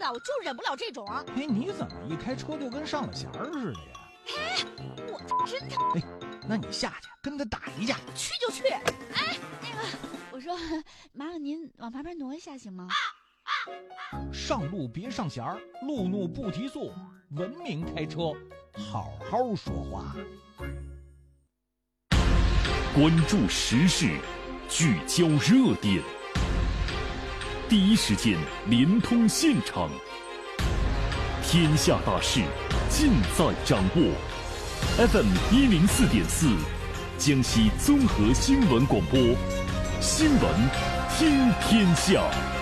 了，我就忍不了这种。 哎，你怎么一开车就跟上了弦儿似的呀？ 哎，我真的。 哎，那你下去跟他打一架。 去就去。哎，那个，我说，麻烦您往旁边挪一下行吗？ 上路别上弦儿，路怒不提速，文明开车，好好说话。 关注时事，聚焦热点，第一时间连通现场，天下大事尽在掌握。FM 104.4，江西综合新闻广播，新闻听天下。